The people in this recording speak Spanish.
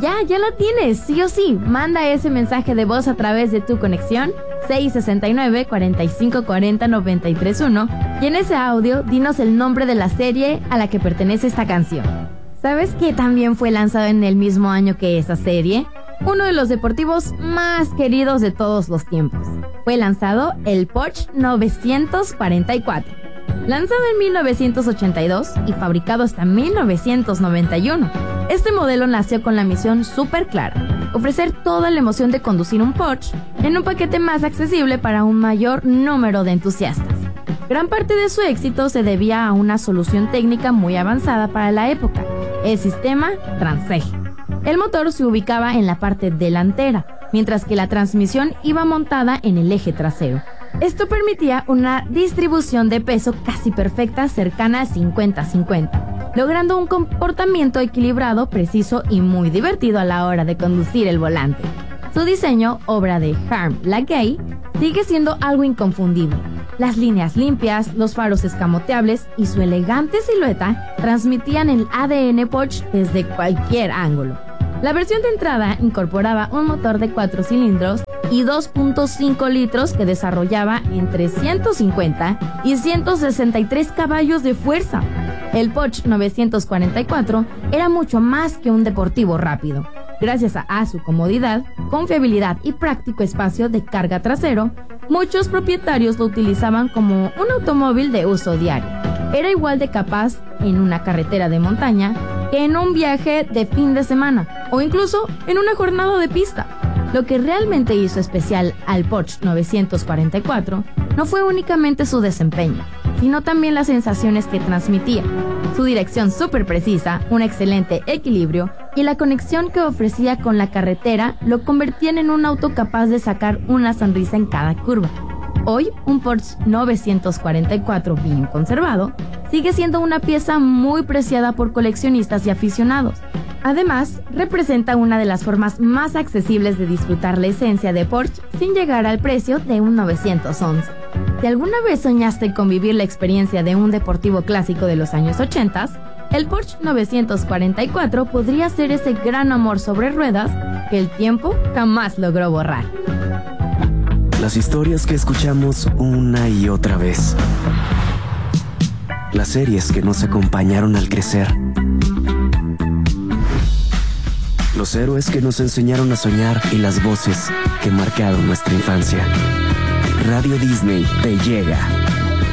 Ya la tienes, sí o sí. Manda ese mensaje de voz a través de tu conexión 669-4540-931 y en ese audio dinos el nombre de la serie a la que pertenece esta canción. ¿Sabes que también fue lanzado en el mismo año que esa serie? Uno de los deportivos más queridos de todos los tiempos. Fue lanzado el Porsche 944. Lanzado en 1982 y fabricado hasta 1991, este modelo nació con la misión súper clara: ofrecer toda la emoción de conducir un Porsche en un paquete más accesible para un mayor número de entusiastas. Gran parte de su éxito se debía a una solución técnica muy avanzada para la época: el sistema Transeje. El motor se ubicaba en la parte delantera, mientras que la transmisión iba montada en el eje trasero. Esto permitía una distribución de peso casi perfecta, cercana al 50-50, logrando un comportamiento equilibrado, preciso y muy divertido a la hora de conducir el volante. Su diseño, obra de Harm Lagay, sigue siendo algo inconfundible. Las líneas limpias, los faros escamoteables y su elegante silueta transmitían el ADN Porsche desde cualquier ángulo. La versión de entrada incorporaba un motor de 4 cilindros y 2.5 litros que desarrollaba entre 150 y 163 caballos de fuerza. El Porsche 944 era mucho más que un deportivo rápido. Gracias a su comodidad, confiabilidad y práctico espacio de carga trasero, muchos propietarios lo utilizaban como un automóvil de uso diario. Era igual de capaz en una carretera de montaña que en un viaje de fin de semana o incluso en una jornada de pista. Lo que realmente hizo especial al Porsche 944 no fue únicamente su desempeño, sino también las sensaciones que transmitía. Su dirección súper precisa, un excelente equilibrio y la conexión que ofrecía con la carretera lo convertían en un auto capaz de sacar una sonrisa en cada curva. Hoy, un Porsche 944 bien conservado sigue siendo una pieza muy preciada por coleccionistas y aficionados. Además, representa una de las formas más accesibles de disfrutar la esencia de Porsche sin llegar al precio de un 911. Si alguna vez soñaste con vivir la experiencia de un deportivo clásico de los años 80, el Porsche 944 podría ser ese gran amor sobre ruedas que el tiempo jamás logró borrar. Las historias que escuchamos una y otra vez. Las series que nos acompañaron al crecer. Los héroes que nos enseñaron a soñar y las voces que marcaron nuestra infancia. Radio Disney te llega